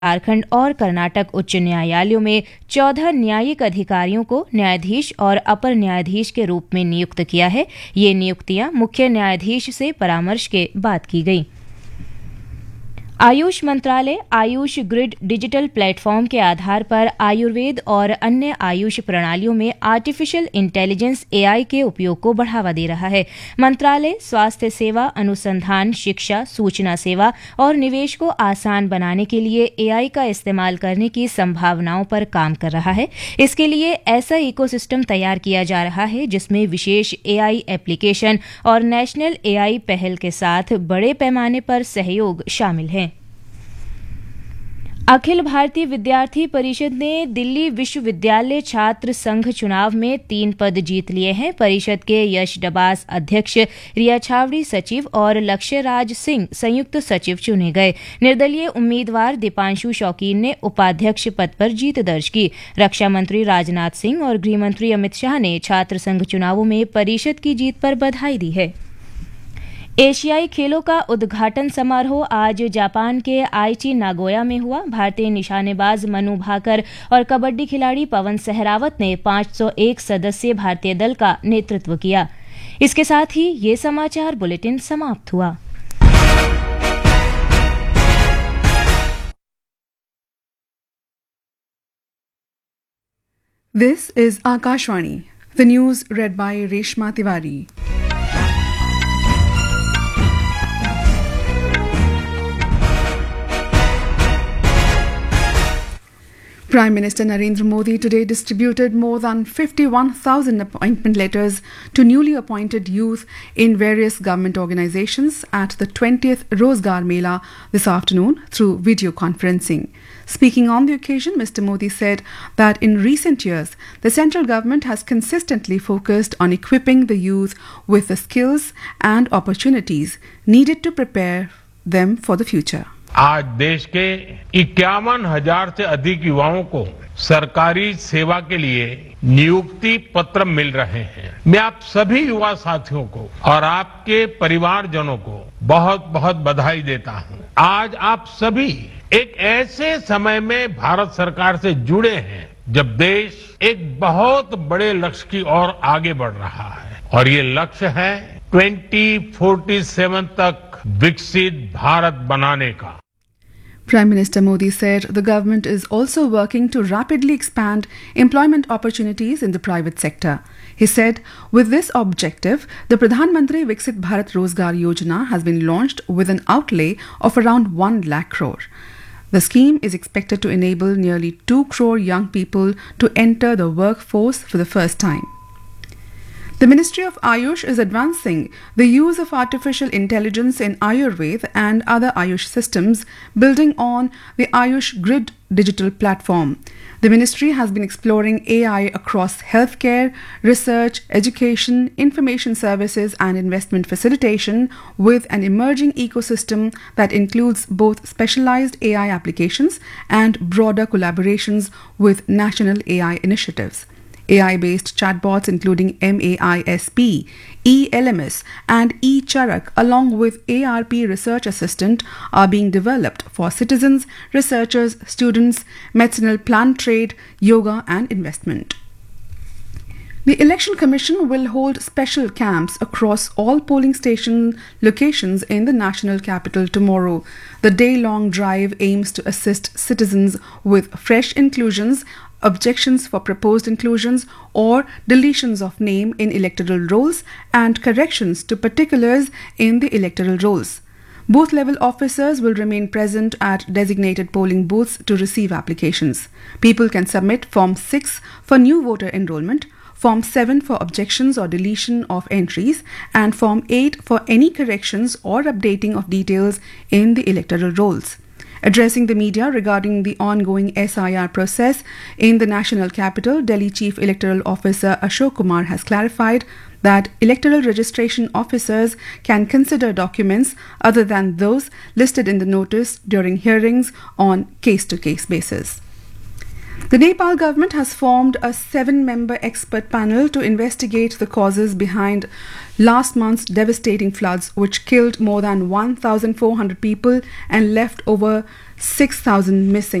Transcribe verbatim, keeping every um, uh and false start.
झारखंड और कर्नाटक उच्च न्यायालयों में चौदह न्यायिक अधिकारियों को न्यायाधीश और अपर न्यायाधीश के रूप में नियुक्त किया है। ये नियुक्तियां मुख्य न्यायाधीश से परामर्श के बाद की गई। आयुष मंत्रालय आयुष ग्रिड डिजिटल प्लेटफॉर्म के आधार पर आयुर्वेद और अन्य आयुष प्रणालियों में आर्टिफिशियल इंटेलिजेंस एआई के उपयोग को बढ़ावा दे रहा है। मंत्रालय स्वास्थ्य सेवा, अनुसंधान, शिक्षा, सूचना सेवा और निवेश को आसान बनाने के लिए एआई का इस्तेमाल करने की संभावनाओं पर काम कर रहा है। इसके लिए ऐसा इकोसिस्टम तैयार किया जा रहा है जिसमें विशेष एआई एप्लीकेशन और नेशनल एआई पहल के साथ बड़े पैमाने पर सहयोग शामिल है। अखिल भारतीय विद्यार्थी परिषद ने दिल्ली विश्वविद्यालय छात्र संघ चुनाव में तीन पद जीत लिए हैं। परिषद के यश डबास अध्यक्ष, रिया छावड़ी सचिव और लक्ष्य राज सिंह संयुक्त सचिव चुने गए। निर्दलीय उम्मीदवार दीपांशु शौकीन ने उपाध्यक्ष पद पर जीत दर्ज की। रक्षा मंत्री राजनाथ सिंह और गृह मंत्री अमित शाह ने छात्र संघ चुनावों में परिषद की जीत पर बधाई दी है। एशियाई खेलों का उद्घाटन समारोह आज जापान के आईची नागोया में हुआ। भारतीय निशानेबाज मनु भाकर और कबड्डी खिलाड़ी पवन सहरावत ने पांच सौ एक सदस्यीय भारतीय दल का नेतृत्व किया। इसके साथ ही ये समाचार बुलेटिन समाप्त हुआ। This is Akashvani. The news read by Reshma Tiwari. Prime Minister Narendra Modi today distributed more than fifty-one thousand appointment letters to newly appointed youth in various government organizations at the twentieth Rozgar Mela this afternoon through video conferencing. Speaking on the occasion, Mister Modi said that in recent years, the central government has consistently focused on equipping the youth with the skills and opportunities needed to prepare them for the future. आज देश के इक्यावन हजार से अधिक युवाओं को सरकारी सेवा के लिए नियुक्ति पत्र मिल रहे हैं। मैं आप सभी युवा साथियों को और आपके परिवारजनों को बहुत बहुत बधाई देता हूं। आज आप सभी एक ऐसे समय में भारत सरकार से जुड़े हैं जब देश एक बहुत बड़े लक्ष्य की ओर आगे बढ़ रहा है और ये लक्ष्य है ट्वेंटी फोर्टी सेवन तक विकसित भारत बनाने का। Prime Minister Modi said the government is also working to rapidly expand employment opportunities in the private sector. He said, with this objective, the Pradhan Mantri Viksit Bharat Rozgar Yojana has been launched with an outlay of around one lakh crore. The scheme is expected to enable nearly two crore young people to enter the workforce for the first time. The Ministry of Ayush is advancing the use of artificial intelligence in Ayurveda and other Ayush systems, building on the Ayush Grid digital platform. The ministry has been exploring A I across healthcare, research, education, information services and investment facilitation with an emerging ecosystem that includes both specialized A I applications and broader collaborations with national A I initiatives. A I-based chatbots including MAISP, E-L M S and E-Charak along with A R P Research Assistant are being developed for citizens, researchers, students, medicinal plant trade, yoga and investment. The Election Commission will hold special camps across all polling station locations in the national capital tomorrow. The day-long drive aims to assist citizens with fresh inclusions, objections for proposed inclusions or deletions of name in electoral rolls and corrections to particulars in the electoral rolls. Booth level officers will remain present at designated polling booths to receive applications. People can submit Form six for new voter enrollment, Form seven for objections or deletion of entries, and Form eight for any corrections or updating of details in the electoral rolls. Addressing the media regarding the ongoing S I R process in the national capital, Delhi Chief Electoral Officer Ashok Kumar has clarified that electoral registration officers can consider documents other than those listed in the notice during hearings on case-to-case basis. The Nepal government has formed a seven-member expert panel to investigate the causes behind last month's devastating floods, which killed more than one thousand four hundred people and left over six thousand missing.